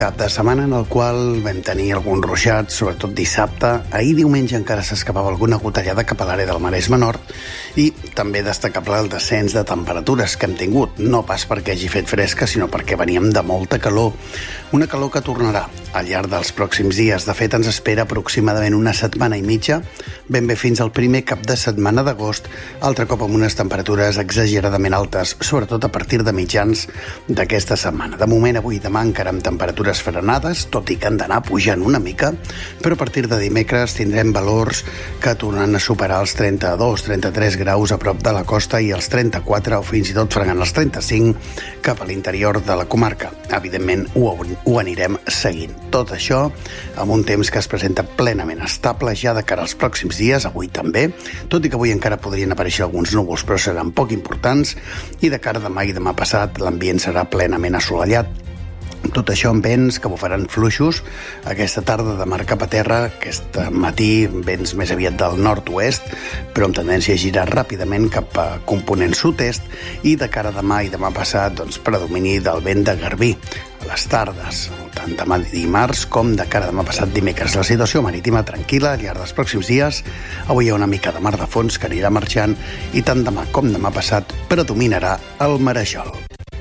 Cap de setmana en el qual vam tenir algun ruixat, sobretot dissabte. Ahir diumenge encara s'escapava alguna gotellada cap a l'àrea del Maresme Nord i també destacable el descens de temperatures que hem tingut, no pas perquè hagi fet fresca, sinó perquè veníem de molta calor. Una calor que tornarà al llarg dels pròxims dies. De fet, ens espera aproximadament una setmana i mitja, ben bé fins al primer cap de setmana d'agost, altre cop amb unes temperatures exageradament altes, sobretot a partir de mitjans d'aquesta setmana. De moment, avui i demà encara amb temperatures frenades, tot i que han d'anar pujant una mica, però a partir de dimecres tindrem valors que tornaran a superar els 32-33 graus a prop de la costa i els 34 o fins i tot fregant els 35 cap a l'interior de la comarca. Evidentment, ho anirem seguint. Tot això amb un temps que es presenta plenament estable ja de cara als pròxims dies, avui també, tot i que avui encara podrien aparèixer alguns núvols, però seran poc importants, i de cara a demà i demà passat l'ambient serà plenament assolellat. Tot això amb vents que bufaran fluixos aquesta tarda de mar cap a terra, aquest matí vents més aviat del nord-oest, però amb tendència a girar ràpidament cap a component sud-est, i de cara a demà i demà passat predomini del vent de garbí a les tardes, tant demà dimarts com de cara a demà passat dimecres. La situació marítima tranquil·la al llarg dels pròxims dies. Avui hi ha una mica de mar de fons que anirà marxant i tant demà com demà passat predominarà el marejol.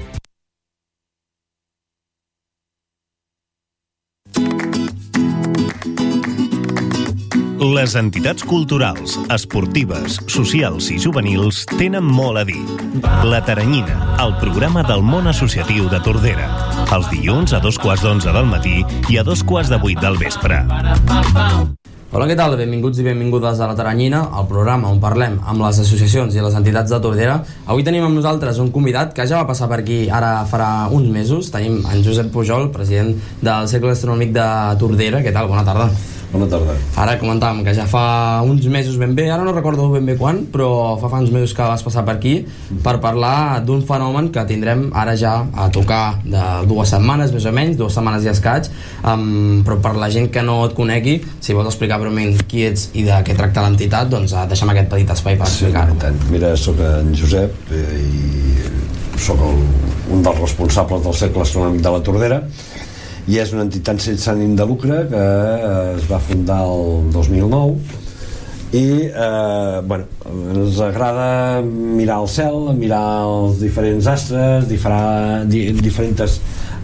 Les entitats culturals, esportives, socials i juvenils tenen molt a dir. La Taranyina, el programa del món associatiu de Tordera. Els dilluns a 11:15 del matí i a 7:45 del vespre. Hola, què tal? Benvinguts i benvingudes a La Taranyina, el programa on parlem amb les associacions i les entitats de Tordera. Avui tenim amb nosaltres un convidat que ja va passar per aquí ara farà uns mesos. Tenim en Josep Pujol, president del Cercle Astronòmic de Tordera. Què tal? Bona tarda. Bona tarda. Ara comentàvem que ja fa uns mesos ben bé, ara no recordo ben bé quan, però fa uns mesos que vas passar per aquí per parlar d'un fenomen que tindrem ara ja a tocar de 2 setmanes, més o menys, 2 setmanes i escaig, però per la gent que no et conegui, si vols explicar breument qui ets i de què tracta l'entitat, doncs deixa'm aquest petit espai per explicar-ho. Mira, soc en Josep i soc un dels responsables del Cercle Astronòmic de la Tordera, i és una entitat sense ànim de lucre que es va fundar el 2009 i ens agrada mirar el cel, mirar els diferents astres, diferents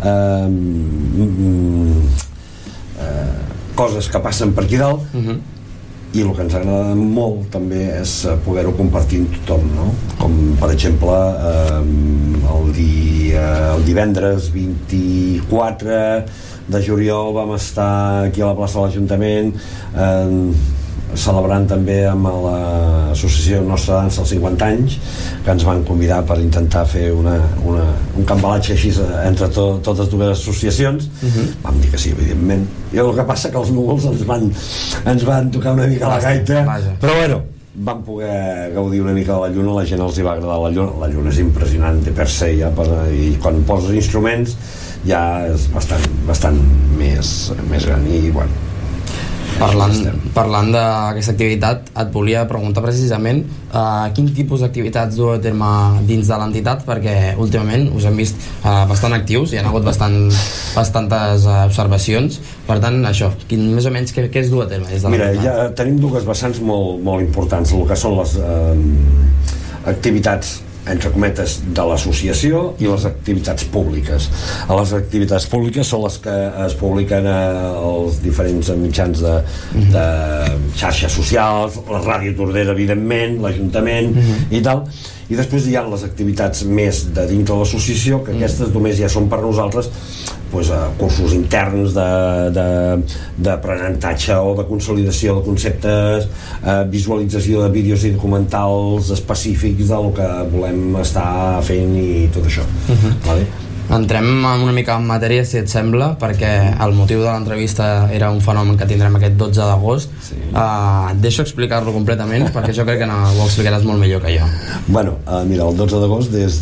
coses que passen per aquí dalt, i el que ens agrada molt també és poder-ho compartir amb tothom, no? Com per exemple el divendres 24 de juliol vam estar aquí a la plaça de l'Ajuntament celebrant també amb l'associació Nostra Dansa als 50 anys, que ens van convidar per intentar fer un cambalatge així entre totes dues associacions. Vam dir que sí, evidentment, i el que passa que els núvols ens van tocar una mica la gaita, però bueno, vam poder gaudir una mica de la lluna. La gent els hi va agradar la lluna és impressionant de per se, ja, i quan poses instruments ja és bastant més gran. I bueno, Parlant d'aquesta activitat, et volia preguntar precisament quin tipus d'activitats du a terme dins de l'entitat, perquè últimament us hem vist bastant actius, hi ha hagut bastantes observacions. Per tant, això, més o menys què es du a terme des de l'entitat? Mira, ja tenim dues vessants molt importants, el que són les activitats entre cometes de l'associació i les activitats públiques. Les activitats públiques són les que es publiquen als diferents mitjans de xarxes socials, la Ràdio Tordera, evidentment, l'Ajuntament i tal. I després hi ha les activitats més de dintre de l'associació, que aquestes només ja són per nosaltres, cursos interns d'aprenentatge o de consolidació de conceptes, visualització de vídeos i documentals específics del que volem estar fent i tot això. Vale? Entrem una mica en matèria, si et sembla, perquè el motiu de l'entrevista era un fenomen que tindrem aquest 12 d'agost. Et deixo explicar-lo completament, perquè jo crec que ho explicaràs molt millor que jo. Bueno, mira, el 12 d'agost des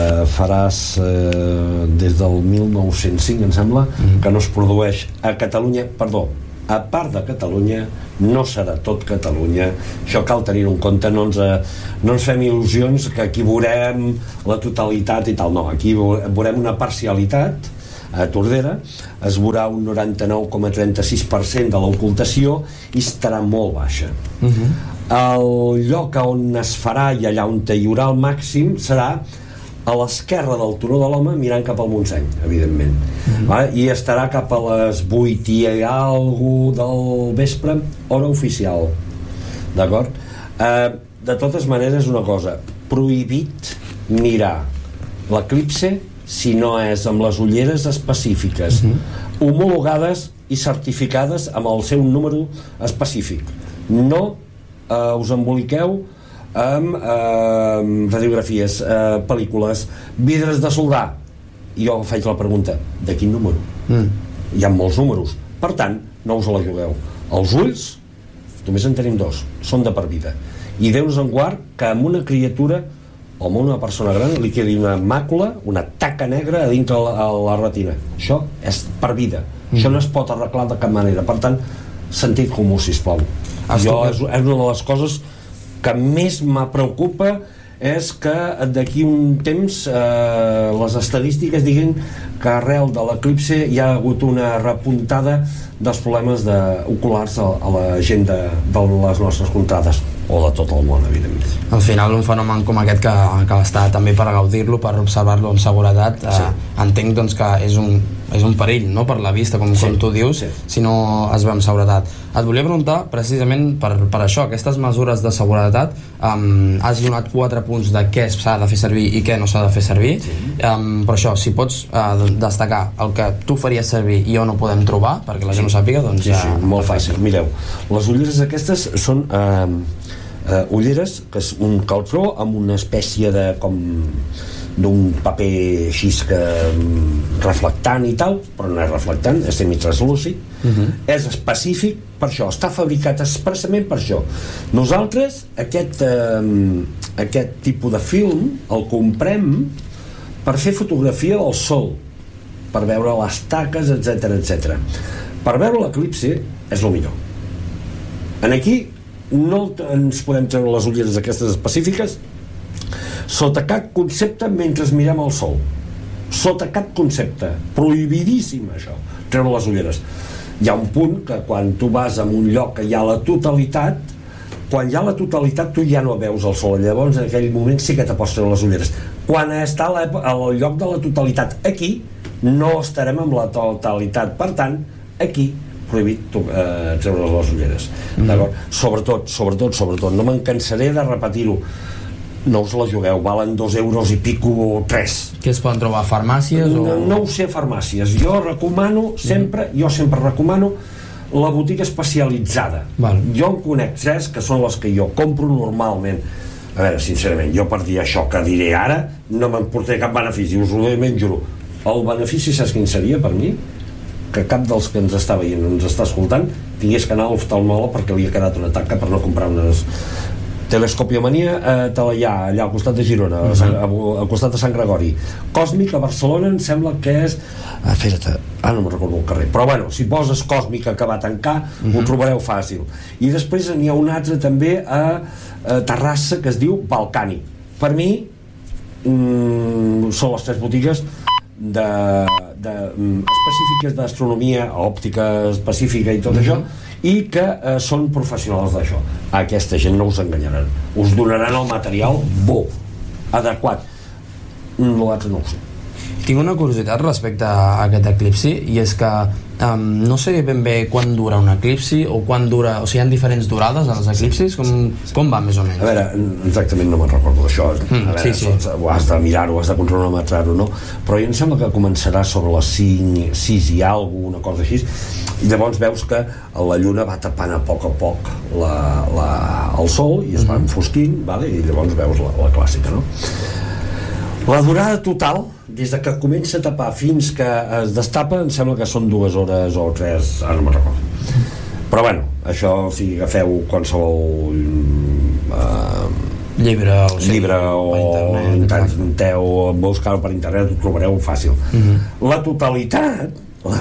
del 1905, em sembla, que no es produeix a Catalunya, a part de Catalunya, no serà tot Catalunya. Això cal tenir en compte, no ens fem il·lusions que aquí veurem la totalitat i tal, no, aquí veurem una parcialitat a Tordera, es veurà un 99,36% de l'ocultació i estarà molt baixa. El lloc on es farà i allà on hi haurà el màxim serà a l'esquerra del Turó de l'Home, mirant cap al Montseny, evidentment. I estarà cap a les 8 i alguna del vespre, hora oficial. D'acord? De totes maneres, una cosa, prohibit mirar l'eclipse si no és amb les ulleres específiques, homologades i certificades amb el seu número específic. No us emboliqueu amb radiografies, pel·lícules, vidres de soldar. Jo faig la pregunta, de quin número? Hi ha molts números, per tant, no us la jugueu. Els ulls, només en tenim dos, són de per vida, i Déu-nos en guard que amb una criatura o amb una persona gran li quedi una màcula, una taca negra a dintre la retina. Això és per vida, això no es pot arreglar de cap manera. Per tant, sentit comú, sisplau. Jo, és una de les coses que més me preocupa, és que d'aquí un temps les estadístiques diguin que arrel de l'eclipse hi ha hagut una repuntada dels problemes oculars a la gent de les nostres contrades, o de tot el món, evidentment. Al final, un fenomen com aquest que està també per gaudir-lo, per observar-lo amb seguretat, entenc doncs que és un perill, no?, per la vista, com tu dius, si no es ve amb seguretat. Et volia preguntar, precisament per això, aquestes mesures de seguretat, has donat 4 punts de què s'ha de fer servir i què no s'ha de fer servir, però això, si pots destacar el que tu faries servir i on ho podem trobar, perquè la gent ho sàpiga, doncs ja... Sí, molt fàcil. Mireu, les ulleres aquestes són ulleres que és un caltró amb una espècie de d'un paper així que reflectant i tal, però no és reflectant, és semitranslúcid, és específic per això, està fabricat expressament per això. Nosaltres aquest tipus de film el comprem per fer fotografia del sol, per veure les taques, etc. Per veure l'eclipse és el millor. En aquí no ens podem treure les ulleres aquestes específiques sota cap concepte mentre mirem el sol, sota cap concepte, prohibidíssim això, treure les ulleres. Hi ha un punt que quan tu vas a un lloc que hi ha la totalitat, quan hi ha la totalitat tu ja no veus el sol, llavors en aquell moment sí que te pots treure les ulleres. Quan està al lloc de la totalitat, aquí no estarem amb la totalitat, per tant aquí prohibit treure les ulleres. Sobretot, no me'n cansaré de repetir-ho, no us la jugueu, valen 2 euros i pico o 3. Què es poden trobar a farmàcies? No ho sé, farmàcies. Jo sempre recomano la botiga especialitzada. Jo en conec 3 que són les que jo compro normalment. A veure, sincerament, jo per dir això que diré ara no me'n portaré cap benefici, us ho ben juro. El benefici, saps quin seria per mi? Que cap dels que ens està veient, ens està escoltant, tingués que anar a l'oftalmòleg perquè li ha quedat una taca per no comprar unes... Telescopiomania allà al costat de Girona, al costat de Sant Gregori. Còsmic a Barcelona em sembla que és... no me'n recordo el carrer, però bueno, si poses Còsmic que va tancar, ho trobareu fàcil. I després n'hi ha un altre també a Terrassa que es diu Balcani. Per mi són les 3 botigues específiques d'astronomia, òptica específica i tot això, i que són professionals d'això. Aquesta gent no us enganyaran, us donaran el material adequat. L'altre no ho sé. Tinc una curiositat respecte a aquest eclipsi, i és que no sé ben bé quan dura un eclipsi o quan dura, o sigui, hi ha diferents durades als eclipsis, com va més o menys? A veure, exactament no me'n recordo d'això, ho has de mirar-ho, has de cronometrar-ho, no? Però em sembla que començarà sobre les 6 i alguna cosa així, i llavors veus que la lluna va tapant a poc el sol i es va enfosquint, i llavors veus la clàssica, no? La durada total, des que comença a tapar fins que es destapa, em sembla que són 2 hores o 3, ara no me'n recordo. Però bueno, això, si agafeu qualsevol llibre o intenteu buscar-ho per internet, ho trobareu fàcil. La totalitat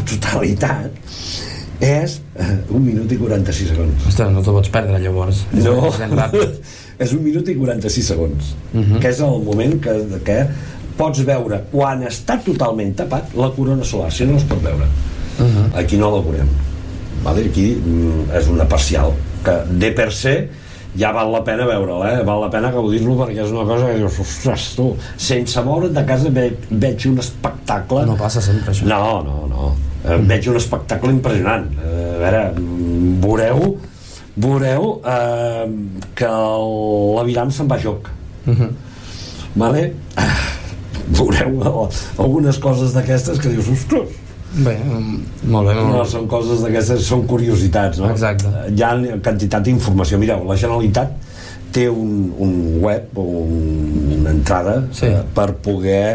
és 1 minut i 46 segons. Ostres, no t'ho pots perdre llavors. No, és 1 minut i 46 segons, que és el moment que pots veure quan està totalment tapat la corona solar, si no es pot veure. Aquí no la veurem, vale? Aquí és una parcial que de per se ja val la pena veure'l, val la pena gaudir-lo, perquè és una cosa que dius, ostres, tu, sense moure't de casa veig un espectacle. No passa sempre això. No. Veig un espectacle impressionant. A veure, veureu que l'aviram se'n va a joc. Vale? Veureu algunes coses d'aquestes que dius, ostres. Bé, molt bé. No, són coses d'aquestes, són curiositats, no? Exacte. Hi ha quantitat d'informació. Mireu, la Generalitat té un web o una entrada per poder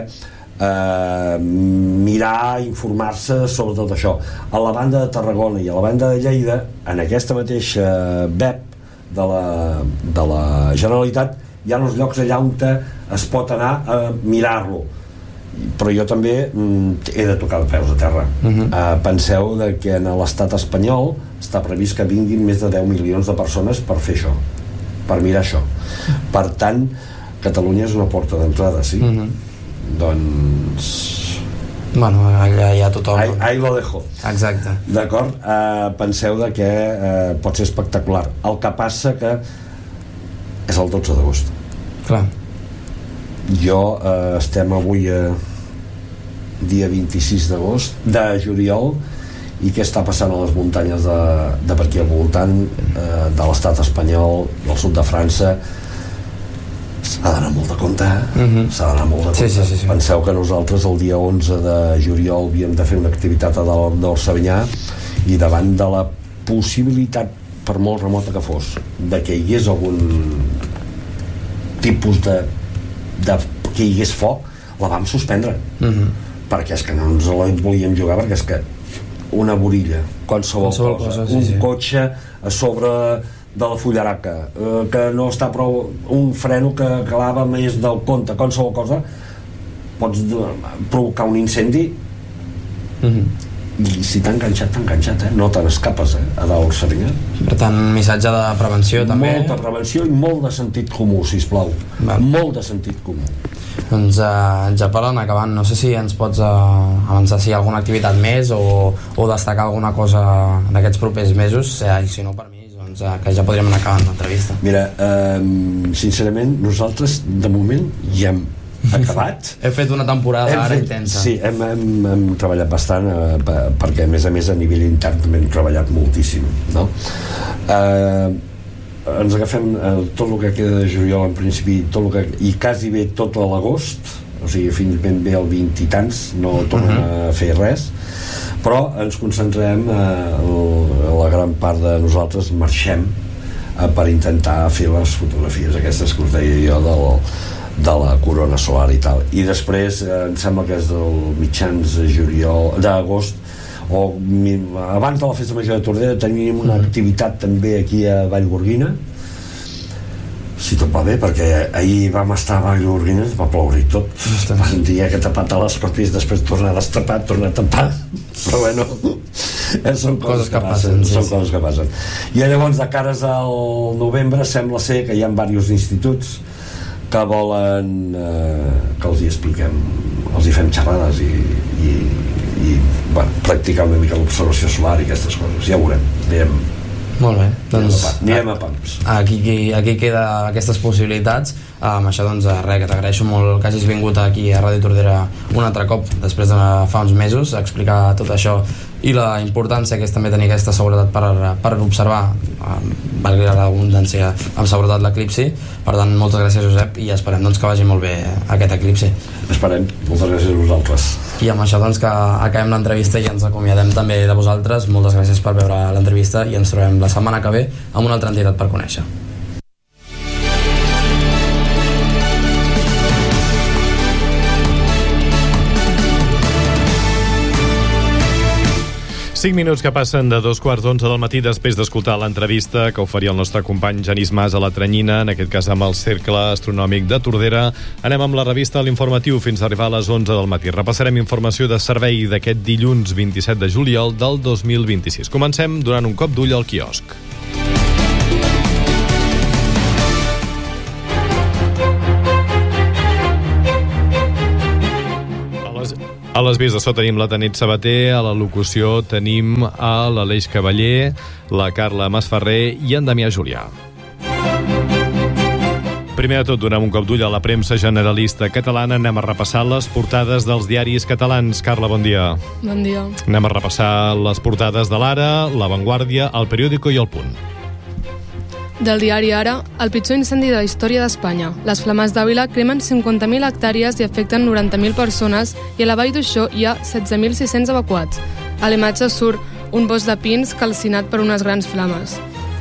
mirar, informar-se sobre tot això. A la banda de Tarragona i a la banda de Lleida, en aquesta mateixa web de la Generalitat, hi ha uns llocs allà on es pot anar a mirar-lo, però jo també he de tocar de peus a terra. Penseu que en l'estat espanyol està previst que vinguin més de 10 milions de persones per fer això, per mirar això. Per tant, Catalunya és una porta d'entrada, sí? Doncs... Bueno, allà hi ha tothom. Ahí lo dejo. Exacte. D'acord? Penseu que pot ser espectacular. El que passa que és el 12 d'agost. Clar. Jo estem avui dia 26 de juliol, i què està passant a les muntanyes de per aquí al voltant de l'estat espanyol, del sud de França. S'ha d'anar molt de compte, s'ha d'anar molt de compte. Sí. Penseu que nosaltres el dia 11 de juliol havíem de fer una activitat a dalt d'Orsavinyà, i davant de la possibilitat, per molt remota que fos, de que hi hagués algun tipus de que hi hagués foc, la vam suspendre, perquè és que no ens la volíem jugar, perquè és que una borilla, qualsevol cosa, cotxe a sobre de la fullaraca, que no està prou, un freno que clava més del compte, qualsevol cosa, pots provocar un incendi, i si t'ha enganxat, no te n'escapes, a dalt Serinyà. Per tant, missatge de prevenció també. Molta prevenció i molt de sentit comú, sisplau. Molt de sentit comú. Doncs ja per anar acabant, no sé si ens pots avançar si hi ha alguna activitat més o destacar alguna cosa d'aquests propers mesos, i si no, per mi, doncs, que ja podríem anar acabant l'entrevista. Mira, sincerament, nosaltres de moment ja hem acabat. Heu fet una temporada ara intensa. Sí, hem treballat bastant, perquè a més a nivell intern també hem treballat moltíssim, no? Ens agafem tot el que queda de juliol en principi, i quasi bé tot l'agost, o sigui, fins ben bé el 20 i tants no tornem a fer res, però ens concentrem, la gran part de nosaltres marxem per intentar fer les fotografies aquestes que us deia jo de la corona solar i tal, i després em sembla que és del mitjans de juliol, d'agost, o abans de la festa major de Tordera tenim una activitat també aquí a Vallgorguina, si tot va bé, perquè ahir vam estar a Vallgorguina, va ploure i tot, un dia que he tapat telescopis, després tornar a destapar, tornar a tapar, però bueno, són coses que passen, coses que passen. I llavors, de cares al novembre, sembla ser que hi ha diversos instituts que volen que els hi expliquem, els hi fem xerrades i bueno, practicar una mica l'observació solar i aquestes coses, ja ho veurem. Molt bé, doncs anirem a pams. Aquí queda aquestes possibilitats. Amb això, doncs, res, que t'agraeixo molt que hagis vingut aquí a Ràdio Tordera un altre cop, després de fa uns mesos, a explicar tot això i la importància que és també tenir aquesta seguretat per observar, valgui la redundància, amb seguretat l'eclipsi. Per tant, moltes gràcies, Josep, i esperem doncs, que vagi molt bé aquest eclipsi. Esperem, moltes gràcies a vosaltres. I amb això, doncs, que acabem l'entrevista i ens acomiadem també de vosaltres. Moltes gràcies per veure l'entrevista i ens trobem la setmana que ve amb una altra entitat per conèixer. Cinc minuts que passen de 2:15 del matí després d'escoltar l'entrevista que oferia el nostre company Genís Mas a la Tranyina, en aquest cas amb el Cercle Astronòmic de Tordera. Anem amb la revista a l'informatiu fins a arribar a les 11 del matí. Repassarem informació de servei d'aquest dilluns 27 de juliol del 2026. Comencem donant un cop d'ull al quiosc. A les vies de so tenim la Tanit Sabater, a la locució tenim a l'Aleix Cavaller, la Carla Masferrer i en Damià Julià. Primer de tot, donem un cop d'ull a la premsa generalista catalana. Anem a repassar les portades dels diaris catalans. Carla, bon dia. Bon dia. Anem a repassar les portades de l'Ara, La Vanguardia, El Periódico i El Punt. Del diari Ara, el pitjor incendi de la història d'Espanya. Les flames d'Àvila cremen 50.000 hectàrees i afecten 90.000 persones i a la Vall d'Uixó hi ha 16.600 evacuats. A l'imatge surt un bosc de pins calcinat per unes grans flames.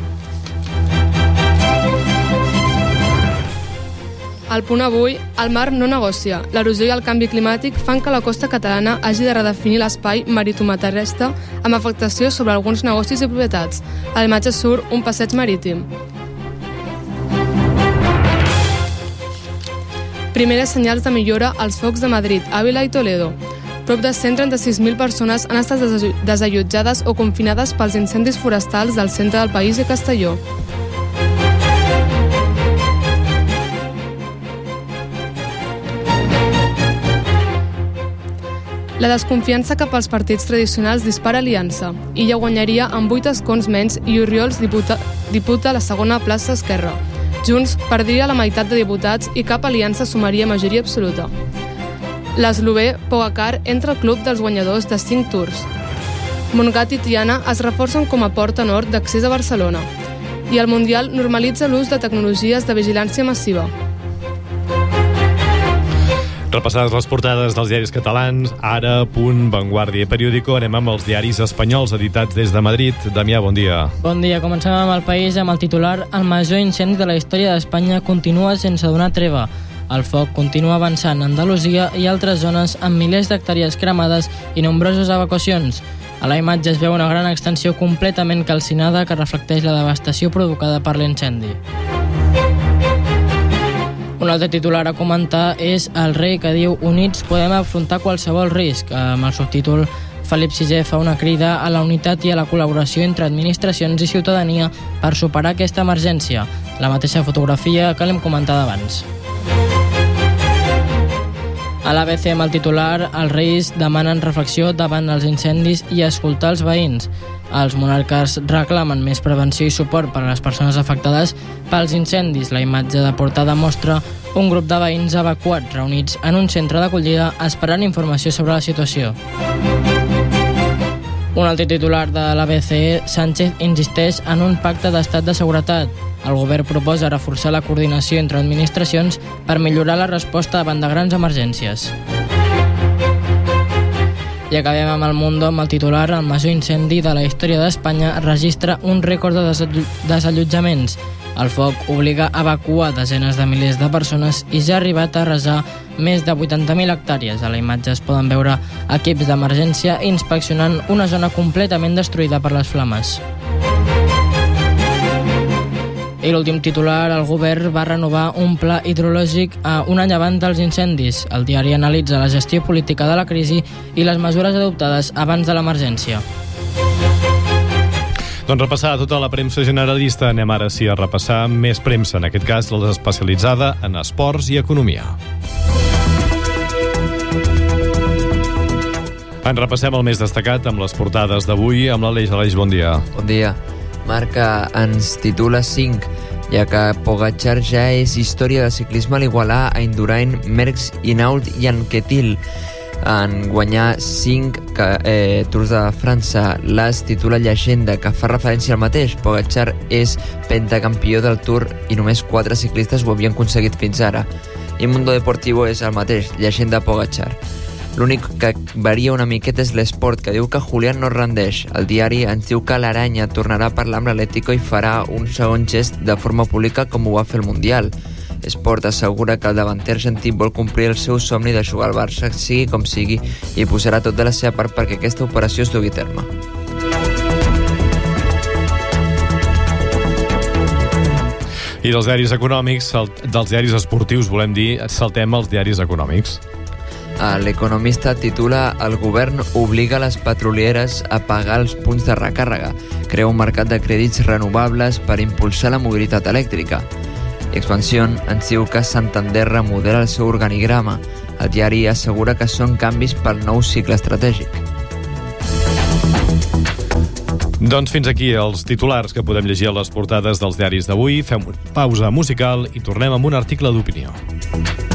Al Punt avui, el mar no negocia. L'erosió i el canvi climàtic fan que la costa catalana hagi de redefinir l'espai maritomaterrestre amb afectació sobre alguns negocis i propietats. A l'imatge surt un passeig marítim. Primeres senyals de millora als focs de Madrid, Àvila i Toledo. Prop de 136.000 persones han estat desallotjades o confinades pels incendis forestals del centre del país i Castelló. La desconfiança cap als partits tradicionals dispara aliança. Illa guanyaria amb 8 escons menys i Oriols diputa la segona plaça esquerra. Junts perdria la meitat de diputats i cap aliança sumaria majoria absoluta. L'Eslovè Pogacar entra al club dels guanyadors de 5 tours. Montgat i Tiana es reforcen com a porta nord d'accés a Barcelona. I el Mundial normalitza l'ús de tecnologies de vigilància massiva. Repassades les portades dels diaris catalans, Ara, Punt, Vanguardia i Periódico, anem amb els diaris espanyols editats des de Madrid. Damià, bon dia. Bon dia. Comencem amb El País, amb el titular: el major incendi de la història d'Espanya continua sense donar treva. El foc continua avançant a Andalusia i altres zones amb milers d'hectàrees cremades i nombroses evacuacions. A la imatge es veu una gran extensió completament calcinada que reflecteix la devastació provocada per l'incendi. Un altre titular a comentar és el rei que diu «Units podem afrontar qualsevol risc», amb el subtítol «Felip VI fa una crida a la unitat i a la col·laboració entre administracions i ciutadania per superar aquesta emergència». La mateixa fotografia que l'hem comentat abans. A l'ABC, amb el titular, els reis demanen reflexió davant els incendis i escoltar els veïns. Els monarques reclamen més prevenció i suport per a les persones afectades pels incendis. La imatge de portada mostra un grup de veïns evacuats reunits en un centre d'acollida esperant informació sobre la situació. Un altre titular de l'ABC, Sánchez insisteix en un pacte d'estat de seguretat. El govern proposa reforçar la coordinació entre administracions per millorar la resposta davant de grans emergències. I acabem amb El Mundo, amb el titular «El major incendi de la història d'Espanya registra un rècord de desallotjaments». El foc obliga a evacuar desenes de milers de persones i ja ha arribat a arrasar més de 80.000 hectàrees. A la imatge es poden veure equips d'emergència inspeccionant una zona completament destruïda per les flames. I l'últim titular, el govern va renovar un pla hidrològic a un any abans dels incendis. El diari analitza la gestió política de la crisi i les mesures adoptades abans de l'emergència. Doncs repassada tota la premsa generalista, anem ara sí a repassar més premsa, en aquest cas la especialitzada en esports i economia. En repassem el més destacat amb les portades d'avui, amb l'Aleix. Aleix, bon dia. Bon dia. Marca ens titula 5, ja que Pogacar ja és història del ciclisme a l'Igualà, a Indurain, Merckx, Hinault i Anquetil. En guanyar 5 Tours de França. L'As titula Llegenda, que fa referència al mateix. Pogacar és pentacampió del Tour i només 4 ciclistes ho havien aconseguit fins ara. I Mundo Deportivo és el mateix, Llegenda Pogacar. L'únic que varia una miqueta és l'Esport, que diu que Julián no rendeix. El diari ens diu que l'Aranya tornarà a parlar amb l'Atlético i farà un segon gest de forma pública com ho va fer el Mundial. Esport assegura que el davanter argentí vol complir el seu somni de jugar al Barça, sigui com sigui, i posarà tot de la seva part perquè aquesta operació es dugui a terme. I dels diaris econòmics, dels diaris esportius, volem dir, saltem als diaris econòmics. L'Economista titula «El govern obliga les petrolieres a pagar els punts de recàrrega. Crea un mercat de crèdits renovables per impulsar la mobilitat elèctrica». Expansión ens diu que Santander remodela el seu organigrama. El diari assegura que són canvis pel nou cicle estratègic. Doncs fins aquí els titulars que podem llegir a les portades dels diaris d'avui. Fem una pausa musical i tornem amb un article d'opinió.